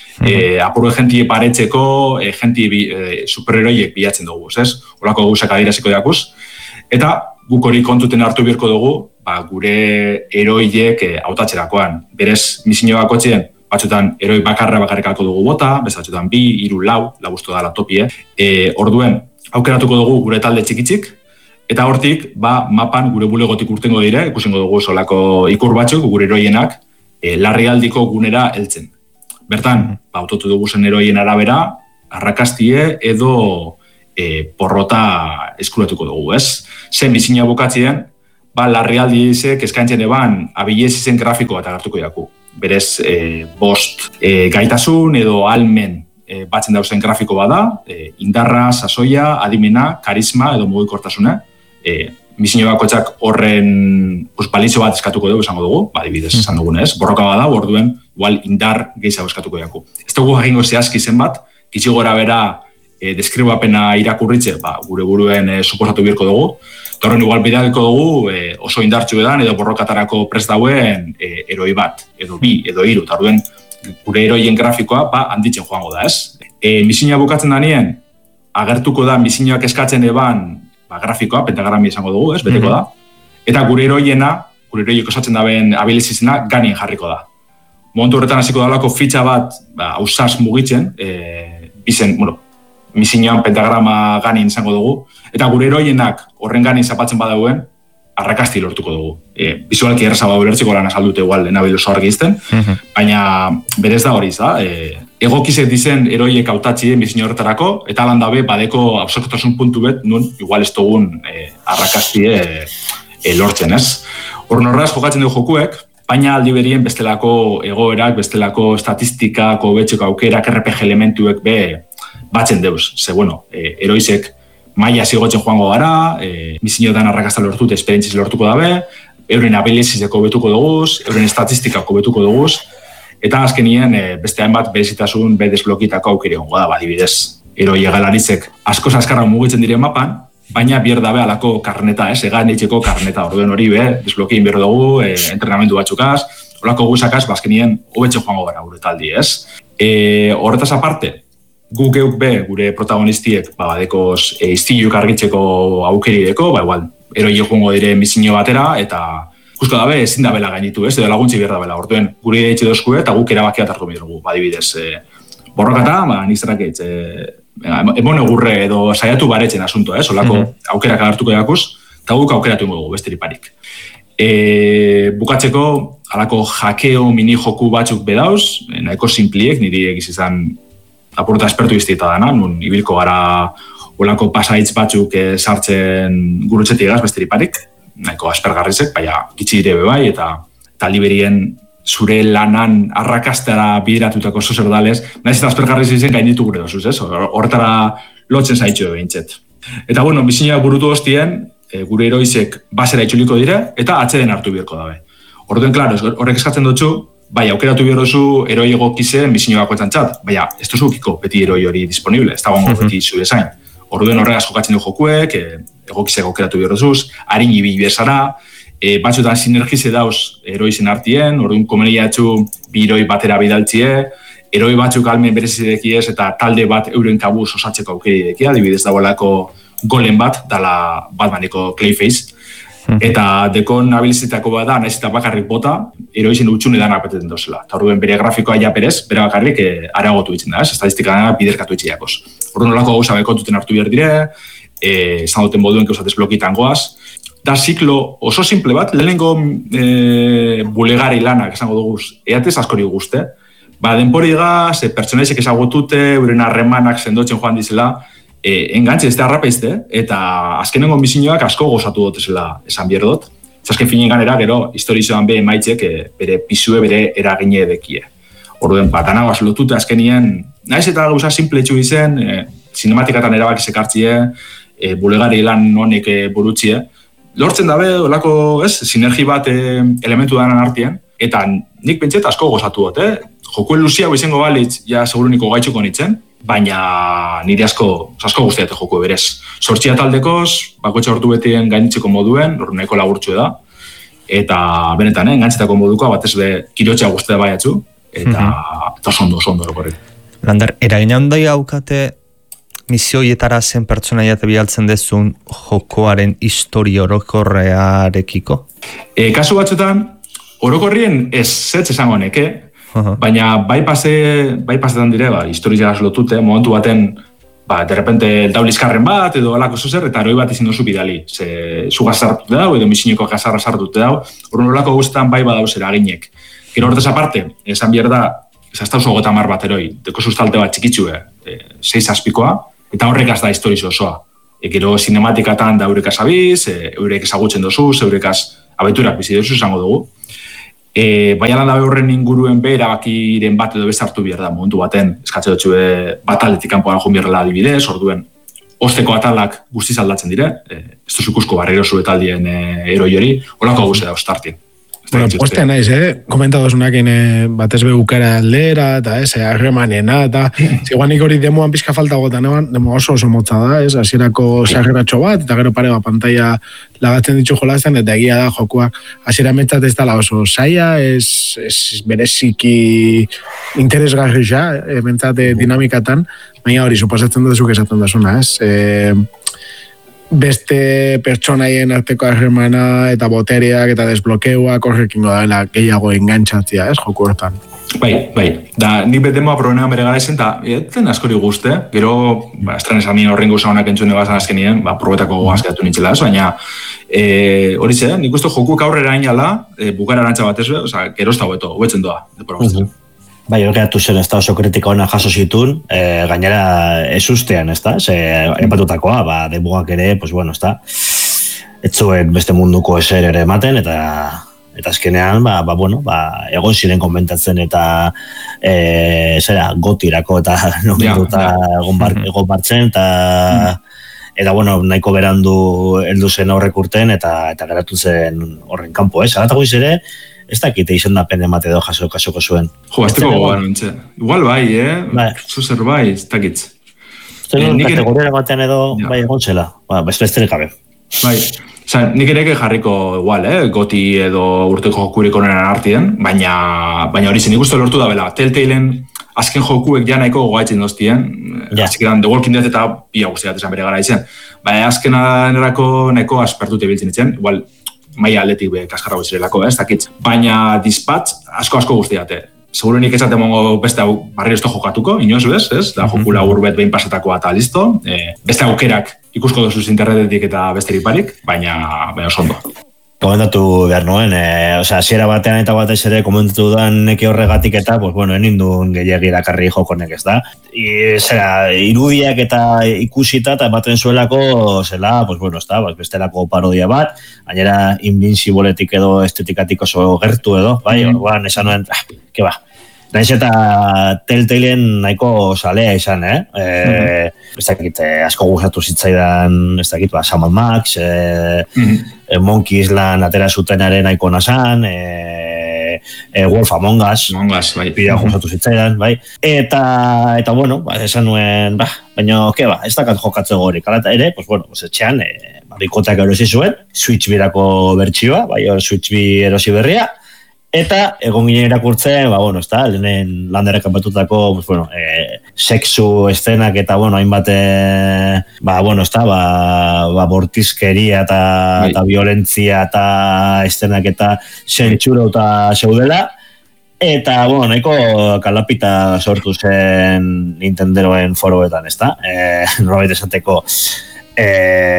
e, apurue jentie paretzeko, e, jentie bi, e, superheroiek bilatzen dugu, ez? Horako guzak adiraziko jakuz, eta guk hori kontuten hartu bierko dugu, ba, gure heroiek e, hautatxerakoan. Berez, misinio bakotxien, batzutan heroi bakarra bakarrikako dugu bota, beste batzutan bi, hiru, lau, lagustu da la topie. E, orduen, aukeratuko dugu gure talde txikitzik, Eta hortik, ba, mapan gure bulegotik urtengo dire, ikusengo dugu solako ikur batzuk, gure heroienak, e, larrialdiko gunera heltzen. Bertan, ba, autotu dugu zen heroien arabera, arrakastie edo e, porrota eskuratuko dugu, ez? Zen bizina bukatzien, ba, larrialdizek eskaintzen eban abilez izen grafiko bat agertuko jaku. Berez, e, bost e, gaitasun edo almen e, batzen dauzen grafiko bada, e, indarra, sasoia, adimena, karisma edo mugikortasuna. E, Bizino bakoitzak horren pues, balizio bat eskatuko dugu, esango dugu, ba, adibidez esan dugunez, borroka bada, orduen, igual indar gehiago eskatuko jaku. Ez dugu jakingo zehazki zenbat, gitxi gora bera e, deskribapena irakurritze, ba, gure buruen e, suposatu birko dugu, eta horren igual bidaleko dugu e, oso indartxu edan edo borrokatarako prest dauen e, eroi bat, edo bi, edo hiru, eta orduen gure eroien grafikoa ba, handitzen joango da, ez? E, Bizina bukatzen da nien, agertuko da bizinoak eskatzen eban ba, grafikoa, pentagrami esango dugu, ez, beteko da. Eta gure eroiena, gure eroiek osatzen daben abilizizena, ganin jarriko da. Momentu horretan hasiko dalako fitxa bat, ba, ausaz mugitzen, e, bizen, bueno, misinoan pentagrama ganin izango dugu, eta gure eroienak horren ganin zapatzen badauen, arrakasti lortuko dugu. E, bizualki errazago belertziko lan azaldute igual, enabil oso argi izten, baina berez da hori, za, e, egokizet dizen eroiek hautatxien bizino horretarako, eta lan dabe badeko absorkotasun puntu bet, nun igual ez dugun e, arrakastie e, e, lortzen, ez? Horren horraz jokatzen dugu jokuek, baina aldi berien bestelako egoerak, bestelako estatistikako betxeko aukerak, R P G elementuek be batzen deuz. Ze, bueno, e, eroizek maia zigotzen joango gara, e, bizinotan arrakasta lortut, esperientziz lortuko dabe, euren abilizizeko betuko duguz, euren estatistikako betuko duguz, eta azkenien e, beste hainbat berezitasun be desblokitako aukere hongo da, badibidez. Eroi egalaritzek asko azkarra mugitzen diren mapan, baina bier dabe alako karneta, ez, egan eitzeko karneta, orduen hori be, desblokien behar dugu, e, entrenamendu batzukaz, holako guzakaz, bazkenien hobetzen joango gara gure taldi, ez. E, horretaz aparte, gu geuk be, gure protagonistiek, ba, badekoz, e, iztiluk argitzeko aukeri deko, ba, igual, eroi joango dire bizino batera, eta ikusko dabe, ezin dabela gainitu, ez, edo laguntzi behar dabela, orduen, gure ideitxe dozku eta guk erabakia hartu dugu, badibidez, e, borrokata, ba, nizterak eitz, e, emone gurre edo saiatu baretzen asunto, ez, olako mm-hmm. aukerak agartuko jakuz, eta guk aukeratu dugu, besteriparik. E, bukatzeko, alako jakeo mini joku batzuk bedauz, nahiko simpliek, niri egiz izan apurta espertu iztieta dana, nun ibilko gara olako pasaitz batzuk e, sartzen gurutzetik egaz besteriparik, nahiko aspergarrizek, baina gitsi dire bai, eta taldi berien zure lanan arrakastara bideratutako zozerdalez, nahiz eta aspergarriz izen gainditu gure dozuz, ez? Horretara lotzen zaitxo behintzet. Eta, bueno, bizina burutu hostien, e, gure eroizek basera itxuliko dire, eta atzeden hartu biherko dabe. Orduen, klaro, horrek eskatzen dutxu, bai, aukeratu behar duzu eroi egokizen bizino bakoetan txat, baina ez duzukiko beti eroi hori disponible, ez da gongo beti zure zain. Orduen horregaz jokatzen du jokuek, e, egokizek aukeratu behar duzuz, harin ibili bezara, e, batzutan sinergize dauz eroizen artien, orduan komeria etxu bi eroi batera bidaltzie, eroi batzuk almen berezidekiez eta talde bat euren kabuz osatzeko aukeri dekia, adibidez dagoelako golen bat, dala Batmaneko Clayface, eta dekon abilizitako bat da, nahiz eta bakarrik bota, eroizen utxune danak beteten dozela. Eta orduan bere grafikoa ja perez, bere bakarrik e, areagotu ditzen da, ez? Estatistika dana biderkatu itxiakos. Orduan olako gauza bekotuten hartu behar dire, e, izan duten moduen gauzatez blokitan goaz. Da ziklo oso simple bat, lehenengo e, bulegari lanak esango duguz, eatez askori guzte. Ba, denpori egaz, e, pertsonaizek ezagutute, euren harremanak sendotzen joan dizela, E, engantze ez da arrapeizte, eta azkenengo bizinoak asko gozatu dutezela esan bierdot. Azken finen ganera, gero, historizoan be emaitzek e, bere pisue, bere eragine edekie. Orduen, bat, anagoaz lotute azkenien, nahiz eta gauza simple etxu izen, e, sinematikatan erabak izekartzie, e, bulegari lan honek e, burutzie, lortzen dabe, olako, ez, sinergi bat e, elementu danan artien, eta nik pentset asko gozatu dut, eh? Jokuen luziago izango balitz, ja seguruniko gaitxuko nitzen, baina nire asko, asko guztiate joko berez. Sortxia taldekoz, bakotxa hortu betien gainitzeko moduen, horreneko lagurtxu da, eta benetan, eh, gaintzetako moduko, batez be, kirotxa guztia baiatzu, eta mm-hmm. eta sondo, sondo horrekorek. Lander, eragin handai haukate misioietara zen pertsonaiate bialtzen dezun jokoaren histori orokorrearekiko? E, kasu batzutan, orokorrien ez zetz esango honek, eh? Uh-huh. Baina bai pase, bai pasetan dire, ba, historia lotute, momentu baten ba, derrepente daulizkarren bat, edo alako zozer, eta eroi bat izin dozu bidali. Ze, zu gazartute dau, edo misineko gazarra sartute dau, horren olako guztan bai badauz eraginek. Gero hortez aparte, esan bier da, ez hasta oso gota mar bat eroi, deko sustalte bat txikitxue, e, seis aspikoa, eta horrek az da historizo osoa. E, gero cinematikatan da eurekaz abiz, e, eurek ezagutzen dozu, eurekaz abeturak bizi dozu izango dugu. E, baina lan da horren inguruen be erabakiren bat edo bezartu behar da, momentu baten, eskatze dutxu bat aletik kanpoan joan biherrela adibidez, orduen, osteko atalak guztiz aldatzen dire, e, ez duzukusko barrero zuetaldien e, eroi hori, holako guzti da ostartien. Bueno, postea naiz, eh? Komentadozunakin eh, batez behukera aldera, eta ez, harremanena, eta ziguan nik hori demoan pizka falta gotan, demo oso oso motza da, ez, hasierako sarreratxo bat, eta gero pare bat pantalla lagatzen ditu jolazten, eta egia da jokuak hasiera mentzat ez dala oso saia, ez, ez bereziki interesgarri ja, e, mentzat dinamikatan, baina hori, suposatzen duzuk esaten dazuna, ez, e, beste pertsonaien arteko harremana eta botereak eta desblokeoak horrekin dela gehiago engantzatzea, ez, joku hortan. Bai, bai. Da, nik betemoa problemea bere gara izen, eta etzen askori guzte, gero, ba, estran esan nien horren gauza honak entzune bazan azkenien, ba, probetako azkeatu nintzela, ez, baina e, hori ze, nik uste jokuk aurrera inala, e, bukara arantza bat ez, oza, gero ez da hobeto, hobetzen doa, depora guzti. Bai, horreatu zen ez da oso kritika hona jaso zitun, e, gainera ez ustean, ez da? Ze, epatutakoa, ba, demugak ere, pues bueno, ez da? Ez zuen beste munduko eser ere ematen, eta eta azkenean, ba, ba, bueno, ba, egon ziren konbentatzen eta e, zera, gotirako eta nomenduta ja, egon, bar, egon bartzen, eta eta bueno, nahiko berandu heldu zen horrek urten, eta eta geratu zen horren kanpo, ez? Agatako ere, ez dakite izan da pende mate edo jaso kasoko zuen. Jo, azteko gogan nintzen. Igual bai, eh? Bai. Zuzer bai, ez dakitz. Uste dut, kategoriara batean edo ja, bai egon zela. Ba, beste besterik gabe. Bai. Osa, nik ere jarriko igual, eh? Goti edo urteko jokurik onenen artien, baina baina hori zen ikustu lortu da bela. Telltalen azken jokuek ja nahiko goaitzen doztien. Ja. Azkeran, The Walking Dead eta pia guztiat esan bere gara izen. Baina azkenan erako nahiko aspertute biltzen itzen. Igual, maia aldetik be kaskarra guztirelako, ez dakitz. Baina Dispatch asko-asko guztiate. Segurunik esaten mongo beste hau barri esto jokatuko, inoz bez, ez? Da joku labur bet behin pasatakoa eta listo. E, beste aukerak ikusko dozuz internetetik eta besterik barik, baina, baina oso ondo. Komentatu behar nuen, e, osea, hasiera batean eta batez ere komentatu da neke horregatik eta, pues bueno, enindun gehiagi dakarri jokonek, ez da? I, zera, irudiak eta ikusita eta ematen zuelako, zela, pues bueno, ez da, pues bestelako parodia bat, gainera Invincibleetik edo estetikatik oso gertu edo, bai, mm. orduan esan nuen, ah, ke ba, naiz eta Telltalen nahiko salea izan, eh? E, mm-hmm. Ez dakit, asko gustatu zitzaidan, ez dakit, ba, Sam and Max, e, mm-hmm. e, Monkey Island atera zutenaren nahiko nasan, e, e, Wolf Among Us, Among Us, bai. Pira gustatu zitzaidan, bai. Eta, eta bueno, ba, esan nuen, ba, baina, ke ba, ez dakat jokatze gorik, ala eta ere, pues bueno, pues etxean, e, bikotak erosi zuen, Switch birako bertsioa, bai, Switch bi erosi berria, eta egon ginen irakurtzen, ba, bueno, ez da, lehenen landerek apetutako, pues, bueno, e, sexu estenak eta, bueno, hainbat, e, ba, bueno, ez da, ba, ba, bortizkeria eta, eta violentzia eta estenak eta sentsuro eta zeudela, eta, bueno, nahiko kalapita sortu zen Nintendoen foroetan, ez da, e, norbait esateko, e,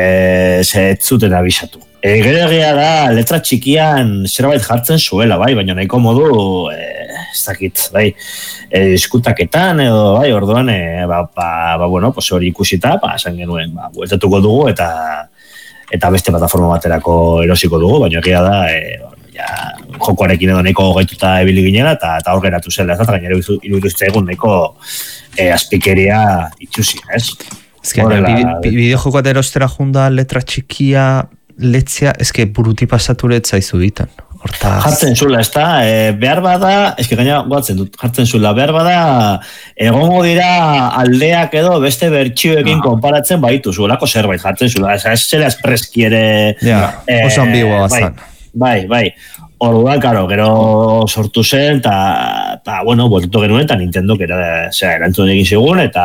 ze ez zuten abisatu. E, gero egia da, letra txikian zerbait jartzen zuela, bai, baina nahiko modu, e, ez dakit, bai, e, diskutaketan edo, bai, orduan, e, ba, ba, ba, bueno, pues hori ikusita, ba, esan genuen, ba, bueltatuko dugu eta eta beste plataforma baterako erosiko dugu, baina egia da, e, ja, jokoarekin edo nahiko gaituta ebili ginela, eta, eta hor geratu zela, ez da, gainera iruduzte egun nahiko e, azpikeria itxusi, ez? Ez que, bideojokoa da erostera junda letra txikia letzea, eske buruti pasaturet zaizu ditan. Hortaz... Jartzen zula, ez da, e, behar bada, eske gaina goatzen dut, jartzen zula, behar bada, egongo dira aldeak edo beste bertxioekin ah. konparatzen baitu zuelako zerbait jartzen zula, ez zela espreski ere... Ja, eh, oso ambigua bazan. Bai, bai, orduan, karo, gero sortu zen, eta, bueno, botetu genuen, eta Nintendo, era, zera, erantzun egin zigun, eta...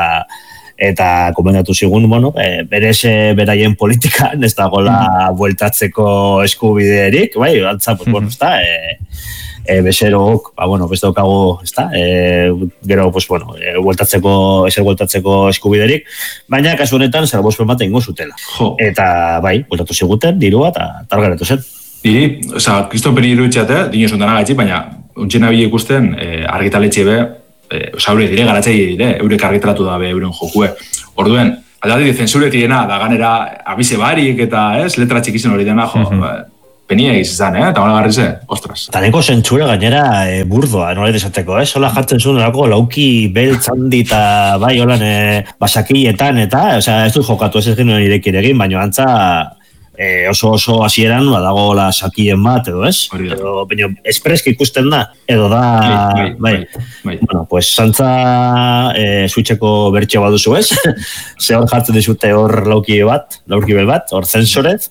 eta komentatu zigun, bueno, e, berez beraien politikan ez dagoela mm. bueltatzeko eskubiderik, bai, antza, pues, bueno, ez da, e, e, bezerook, ba, bueno, beste daukagu, ezta? E, gero, pues, bueno, e, bueltatzeko, ezer bueltatzeko eskubiderik, baina kasu honetan salbuespen bat egingo zutela. Jo. Eta, bai, bueltatu ziguten, dirua, eta targaratu zen. Diri, oza, kriston peni iruditxate, dino zontana gaitxik, baina untxena bile ikusten, e, argitaletxe be, e, oza, eurek dire, garatzei dire, eurek argitaratu dabe euren jokue. Orduen, aldaldi zensuret direna, da ganera abize barik eta, ez, letra txikizen hori dena, jo, mm-hmm. Penia izan, eh? Eta hola garri ze, ostras. Taneko zentzura gainera e, burdoa, nola desateko, eh? Hola jartzen zuen erako lauki beltz handi eta bai, holan e, basakietan eta, osea, ez dut jokatu ez egin irekir egin, baina antza e, oso oso hasieran badago la sakien bat, edo ez? Edo, baina, espreski ikusten da, edo da, bai, bai, bai, bai. Bueno, pues, santza e, switcheko bertxeo baduzu, ez? Ze hor jartzen dizute hor lauki bat, lauki bel bat, hor zensorez,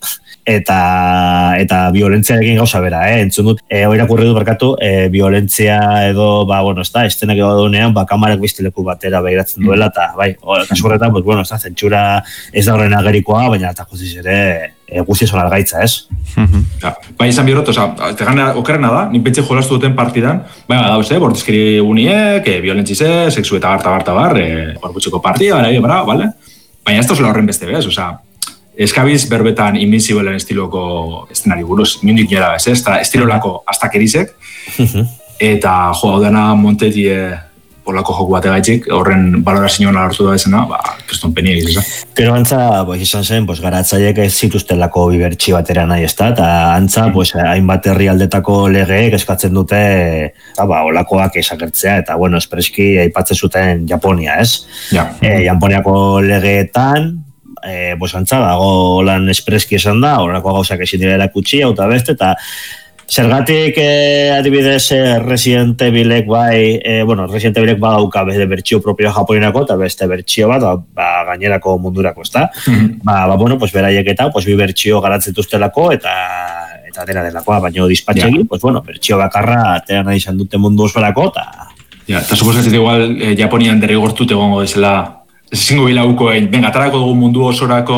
eta eta violentziarekin gauza bera, eh? Entzun dut, eh, oirakurri dut barkatu, eh, violentzia edo, ba, bueno, ez da, estenak edo dunean, ba, kamarak biztileku batera behiratzen duela, eta, bai, kasu horretan, pues, bueno, ez da, zentsura ez da horren agerikoa, baina eta guztiz ere, e, guztiz hona algaitza, ez? Ja, bai, izan bihorot, oza, tegana, okerrena da, nin pentsi jolastu duten partidan, bai, da, uste, bortizkeri uniek, e, violentzize, sexu eta bar, bar, bar, e, gorputxeko partia, bara, bara, vale? Baina ez da zela horren beste, bez, oza, eskabiz berbetan Invincibleen estiloko eszenari buruz, mindik nira bez, ez? Estilolako astakerizek, eta jo, hau dena Montetie polako joku bate gaitxik, horren balorazioan alartu da ezena, ba, kriston peni egiz, ez? Pero antza, pues, izan zen, pues, garatzaiek ez zituztelako bibertsi batera nahi, ez da? Eta antza, mm. pues, hainbat herrialdetako legeek eskatzen dute, eta, ba, olakoak esakertzea, eta, bueno, espreski aipatzen zuten Japonia, ez? Ja. E, Japoniako legeetan, E, pues antza, dago lan espreski esan da, horrako gauzak ezin dira erakutsi, hau eta beste, eta zergatik e, adibidez e, Resident Evilek bai, e, bueno, Resident Evilek badauka beste bertsio propioa japoninako, eta beste bertsio bat, ba, gainerako mundurako, ezta? Mm-hmm. Ba, ba, bueno, pues beraiek eta, pues bi bertsio garatzetuztelako, eta eta dena delakoa, baino dispatxegi, ja. Pues bueno, bertsio bakarra atera nahi izan dute mundu osorako, eta... Ja, eta suposatzen igual, eh, Japonian derrigortut egongo dizela, ezingo bilauko egin, venga, atarako dugu mundu osorako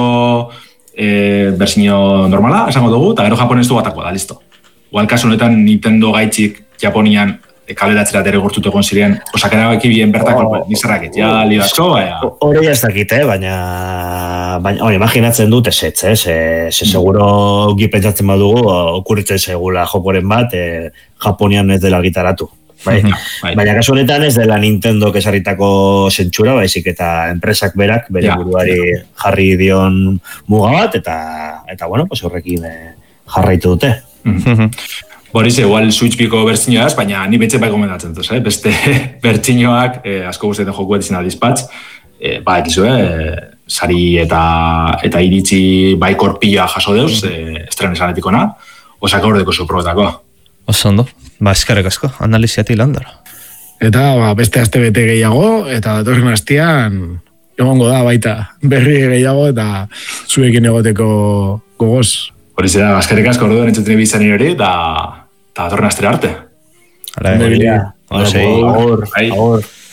e, bersinio normala, esango dugu, eta gero japonez du batako da, listo. Oal kasu honetan Nintendo gaitxik Japonian e, kaleratzera derrigortut egon ziren, osakera baki bien bertako, oh, nizarraket, ja, li dasko, baina... Hori ez dakit, eh? baina, baina, hori, imaginatzen dut ez ez, eh? Ze, ze seguro gi pentsatzen badugu, okurritzen segula jokoren bat, e, Japonian ez dela gitaratu. Bai. Bai. Baina kasu honetan ez dela Nintendo kesarritako zentsura, baizik eta enpresak berak bere ja, buruari ja. jarri dion muga bat, eta, eta bueno, pues horrekin eh, jarraitu dute. Mm-hmm. Boriz, igual Switch-biko bertzinioaz, baina ni betxe bai gomendatzen duz, eh? Beste bertzinioak, eh, asko guztietan joku edizena dispatz, eh, ba, ekizu, eh, sari eta, eta iritzi bai korpila jaso deuz, eh, estrenesanetikona, osaka hordeko zuprobetako. Oso ondo, ba, eskarek asko, analiziati landara. Eta ba, beste aste bete gehiago, eta datorren astean egongo da baita berri gehiago, eta zuekin egoteko gogoz. Hori zera, eskarek asko orduan entzuten bizan hori, eta datorren astera arte. Hala, Agur, agur.